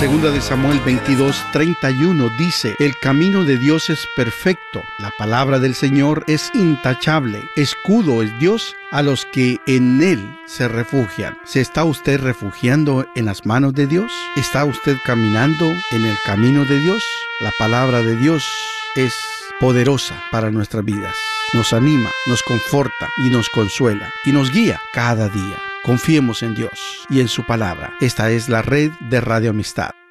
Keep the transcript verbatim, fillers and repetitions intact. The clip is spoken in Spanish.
Segunda de Samuel veintidós, treinta y uno dice: el camino de Dios es perfecto, la palabra del Señor es intachable, escudo es Dios a los que en Él se refugian. ¿Se está usted refugiando en las manos de Dios? ¿Está usted caminando en el camino de Dios? La palabra de Dios es poderosa para nuestras vidas. Nos anima, nos conforta y nos consuela y nos guía cada día. Confiemos en Dios y en su palabra. Esta es la red de Radio Amistad.